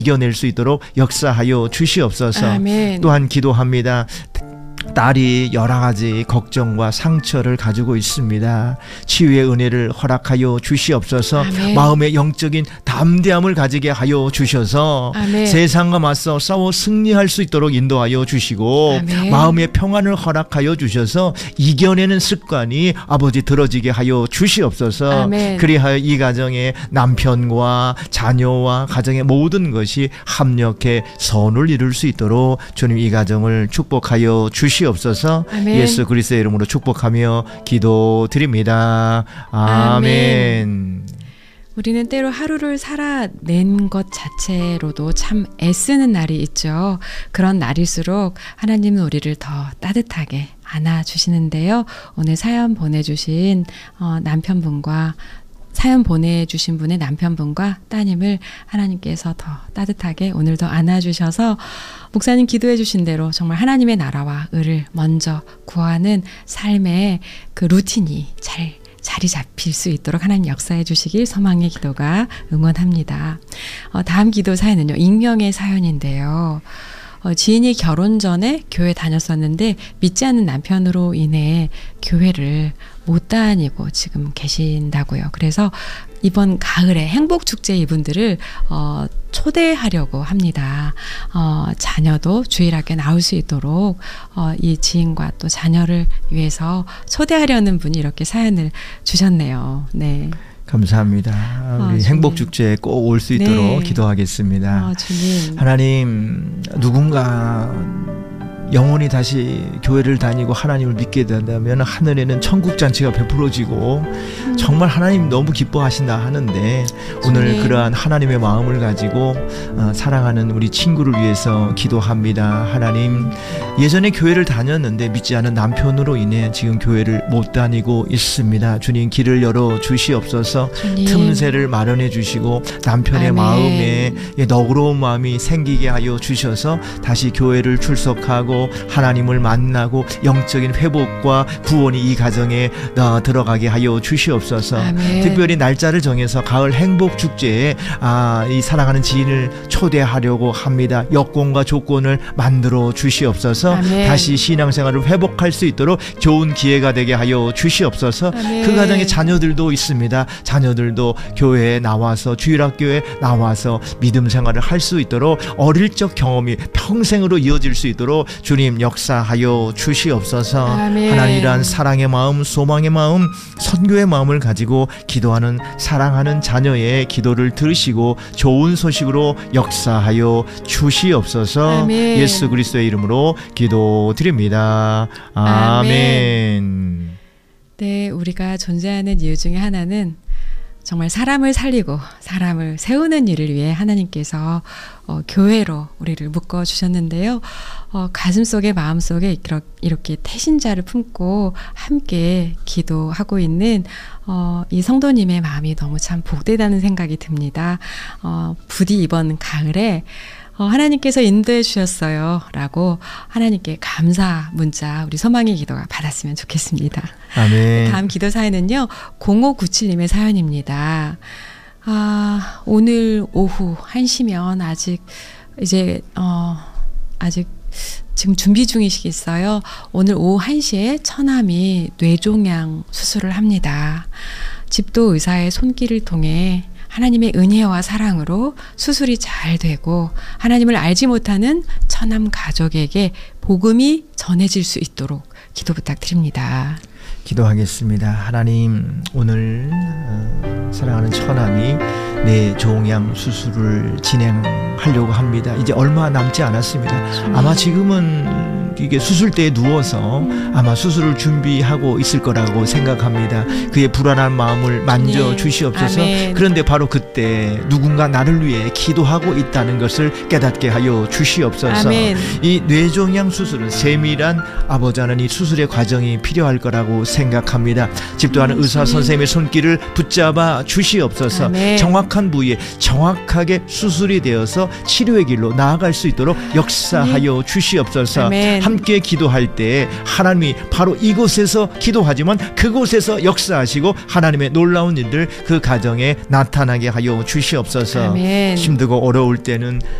이겨낼 수 있도록 역사하여 주시옵소서. 아멘. 또한 기도합니다. 딸이 여러 가지 걱정과 상처를 가지고 있습니다. 치유의 은혜를 허락하여 주시옵소서. 아멘. 마음의 영적인 담대함을 가지게 하여 주셔서 아멘. 세상과 맞서 싸워 승리할 수 있도록 인도하여 주시고 아멘. 마음의 평안을 허락하여 주셔서 이겨내는 습관이 아버지 들어지게 하여 주시옵소서. 아멘. 그리하여 이 가정의 남편과 자녀와 가정의 모든 것이 합력해 선을 이룰 수 있도록 주님 이 가정을 축복하여 주시옵소서. 아멘. 예수 그리스도의 이름으로 축복하며 기도드립니다. 아멘. 우리는 때로 하루를 살아낸 것 자체로도 참 애쓰는 날이 있죠. 그런 날일수록 하나님은 우리를 더 따뜻하게 안아주시는데요. 오늘 사연 보내주신 남편분과 사연 보내주신 분의 남편분과 따님을 하나님께서 더 따뜻하게 오늘도 안아주셔서 목사님 기도해 주신 대로 정말 하나님의 나라와 의를 먼저 구하는 삶의 그 루틴이 자리 잡힐 수 있도록 하나님 역사해 주시길 소망의 기도가 응원합니다. 다음 기도 사연은요. 익명의 사연인데요. 지인이 결혼 전에 교회 다녔었는데 믿지 않는 남편으로 인해 교회를 못 다니고 지금 계신다고요. 그래서 이번 가을에 행복축제 이분들을 초대하려고 합니다. 자녀도 주일학교에 나올 수 있도록 이 지인과 또 자녀를 위해서 초대하려는 분이 이렇게 사연을 주셨네요. 네. 감사합니다. 우리 행복축제에 꼭 올 수 있도록 네. 기도하겠습니다. 주님. 하나님, 누군가 영원히 다시 교회를 다니고 하나님을 믿게 된다면 하늘에는 천국잔치가 베풀어지고 정말 하나님 너무 기뻐하신다 하는데 오늘 그러한 하나님의 마음을 가지고 사랑하는 우리 친구를 위해서 기도합니다. 하나님, 예전에 교회를 다녔는데 믿지 않은 남편으로 인해 지금 교회를 못 다니고 있습니다. 주님, 길을 열어 주시옵소서. 주님. 틈새를 마련해 주시고 남편의 아멘. 마음에 너그러운 마음이 생기게 하여 주셔서 다시 교회를 출석하고 하나님을 만나고 영적인 회복과 구원이 이 가정에 들어가게 하여 주시옵소서. 아멘. 특별히 날짜를 정해서 가을 행복축제에 이 사랑하는 지인을 초대하려고 합니다. 여건과 조건을 만들어 주시옵소서. 아멘. 다시 신앙생활을 회복할 수 있도록 좋은 기회가 되게 하여 주시옵소서. 아멘. 그 가정에 자녀들도 있습니다. 자녀들도 교회에 나와서 주일학교에 나와서 믿음 생활을 할 수 있도록 어릴 적 경험이 평생으로 이어질 수 있도록 주님 역사하여 주시옵소서. 아멘. 하나님, 이러한 사랑의 마음, 소망의 마음, 선교의 마음을 가지고 기도하는 사랑하는 자녀의 기도를 들으시고 좋은 소식으로 역사하여 주시옵소서. 아멘. 예수 그리스도의 이름으로 기도드립니다. 아멘. 네, 우리가 존재하는 이유 중에 하나는 정말 사람을 살리고 사람을 세우는 일을 위해 하나님께서 교회로 우리를 묶어주셨는데요. 가슴속에 마음속에 이렇게 태신자를 품고 함께 기도하고 있는 이 성도님의 마음이 너무 참 복되다는 생각이 듭니다. 부디 이번 가을에 하나님께서 인도해 주셨어요 라고 하나님께 감사 문자 우리 소망의 기도가 받았으면 좋겠습니다. 아멘. 다음 기도 사연은요 0597님의 사연입니다. 오늘 오후 1시면 아직 지금 준비 중이시겠어요. 오늘 오후 1시에 처남이 뇌종양 수술을 합니다. 집도 의사의 손길을 통해 하나님의 은혜와 사랑으로 수술이 잘 되고 하나님을 알지 못하는 처남 가족에게 복음이 전해질 수 있도록 기도 부탁드립니다. 기도하겠습니다. 하나님, 오늘 사랑하는 처남이 뇌종양 수술을 진행하려고 합니다. 이제 얼마 남지 않았습니다. 아마 지금은 이게 수술대에 누워서 아마 수술을 준비하고 있을 거라고 생각합니다. 그의 불안한 마음을 만져 주시옵소서. 아멘. 그런데 바로 그때 누군가 나를 위해 기도하고 있다는 것을 깨닫게 하여 주시옵소서. 아멘. 이 뇌종양 수술은 세밀한 아버지 하나님 수술의 과정이 필요할 거라고 생각합니다. 집도하는 의사 선생님의 손길을 붙잡아 주시옵소서. 아멘. 정확한 부위에 정확하게 수술이 되어서 치료의 길로 나아갈 수 있도록 역사하여 주시옵소서. 아멘. 함께 기도할 때 하나님이 바로 이곳에서 기도하지만 그곳에서 역사하시고 하나님의 놀라운 일들 그 가정에 나타나게 하여 주시옵소서. 아멘. 힘들고 어려울 때는